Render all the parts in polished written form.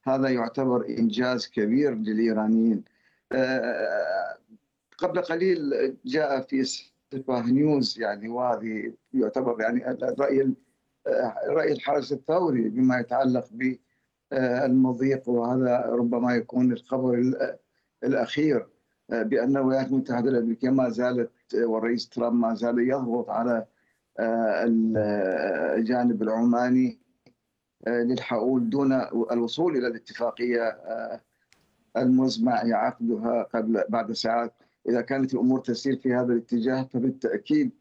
هذا يعتبر إنجاز كبير للإيرانيين. قبل قليل جاء في سباه نيوز، يعني وهذه يعتبر يعني رأي الحرس الثوري بما يتعلق بالمضيق، وهذا ربما يكون الخبر الأخير، بأن الولايات المتحدة الأمريكية ما زالت والرئيس ترامب ما زال يضغط على الجانب العماني للحقول دون الوصول إلى الاتفاقية المزمع عقدها بعد ساعات. إذا كانت الأمور تسير في هذا الاتجاه فبالتأكيد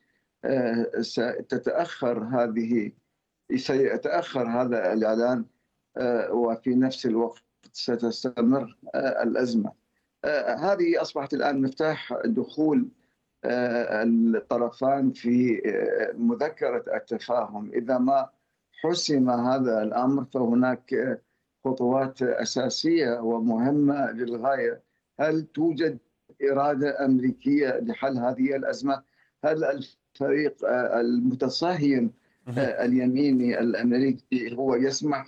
سيتأخر هذا الإعلان، وفي نفس الوقت ستستمر الأزمة. هذه أصبحت الآن مفتاح دخول الطرفان في مذكرة التفاهم. إذا ما حسم هذا الأمر فهناك خطوات أساسية ومهمة للغاية. هل توجد إرادة أمريكية لحل هذه الأزمة؟ هل الفريق المتصهين اليميني الأمريكي هو يسمح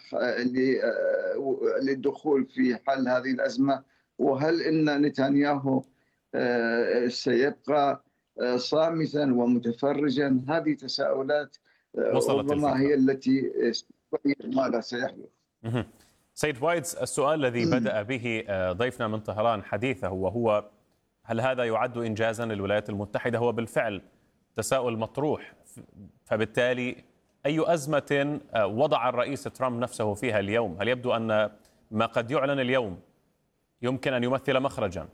للدخول في حل هذه الأزمة؟ وهل إن نتنياهو سيبقى صامتا ومتفرجا؟ هذه تساؤلات ربما هي التي تبين ماذا سيحدث. سيد وايتز، السؤال الذي بدأ به ضيفنا من طهران حديثه وهو هل هذا يعد إنجازا للولايات المتحدة؟ هو بالفعل تساؤل مطروح، فبالتالي أي أزمة وضع الرئيس ترامب نفسه فيها اليوم؟ هل يبدو أن ما قد يعلن اليوم يمكن أن يمثل مخرجا؟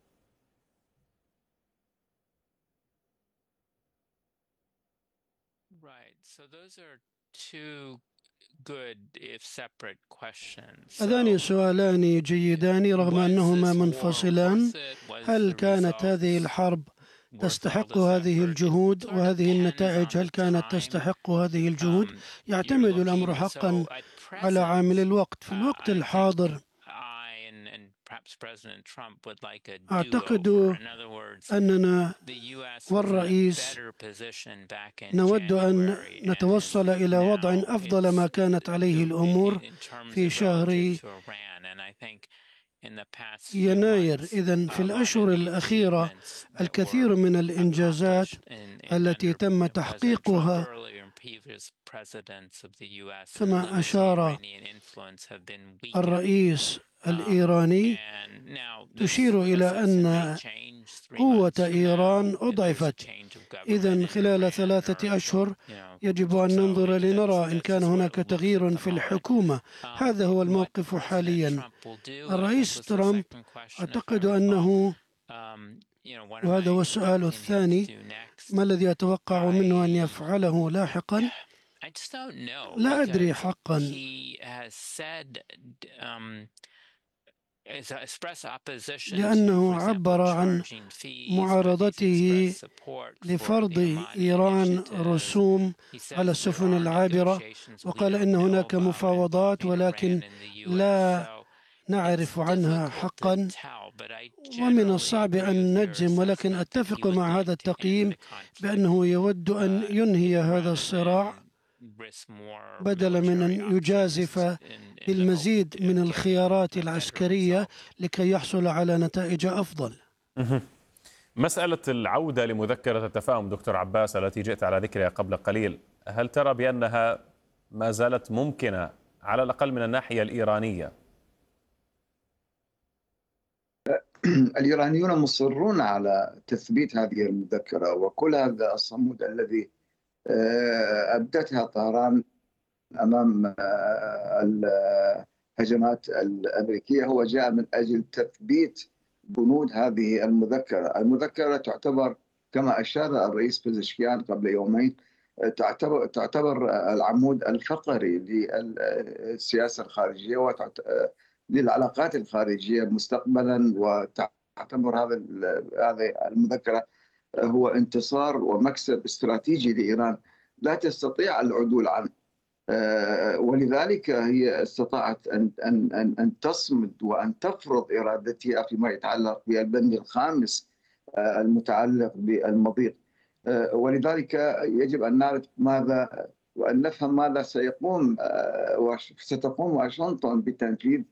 هذان سؤالان جيدان رغم أنهما منفصلان. هل كانت هذه الحرب تستحق هذه الجهود وهذه النتائج؟ هل كانت تستحق هذه الجهود؟ يعتمد الأمر حقا على عامل الوقت. في الوقت الحاضر أعتقد أننا والرئيس نود أن نتوصل إلى وضع أفضل ما كانت عليه الأمور في شهر يناير. إذن في الأشهر الأخيرة الكثير من الإنجازات التي تم تحقيقها كما أشار الرئيس الإيراني تشير إلى أن قوة إيران أضعفت. إذن خلال 3 أشهر يجب أن ننظر لنرى إن كان هناك تغيير في الحكومة. هذا هو الموقف حاليا. الرئيس ترامب أعتقد أنه، وهذا هو السؤال الثاني، ما الذي أتوقع منه أن يفعله لاحقا؟ لا أدري حقا. لأنه عبر عن معارضته لفرض إيران رسوم على السفن العابرة، وقال إن هناك مفاوضات ولكن لا نعرف عنها حقا، ومن الصعب أن نجزم. ولكن أتفق مع هذا التقييم بأنه يود أن ينهي هذا الصراع بدلا من أن يجازف بالمزيد من الخيارات العسكرية لكي يحصل على نتائج أفضل. مسألة العودة لمذكرة التفاهم دكتور عباس التي جئت على ذكرها قبل قليل، هل ترى بأنها ما زالت ممكنة على الأقل من الناحية الإيرانية؟ الإيرانيون مصرون على تثبيت هذه المذكرة، وكل هذا الصمود الذي أبدتها طهران أمام الهجمات الأمريكية هو جاء من أجل تثبيت بنود هذه المذكرة. المذكرة تعتبر كما أشار الرئيس بزشكيان قبل يومين تعتبر العمود الفقري للسياسة الخارجية وللعلاقات الخارجية مستقبلا، وتعتبر هذه المذكرة هو انتصار ومكسب استراتيجي لإيران لا تستطيع العدول عنه. ولذلك هي استطاعت أن تصمد وأن تفرض إرادتها فيما يتعلق بالبند الخامس المتعلق بالمضيق. ولذلك يجب أن نعرف ماذا وأن نفهم ماذا ستقوم واشنطن بتنفيذ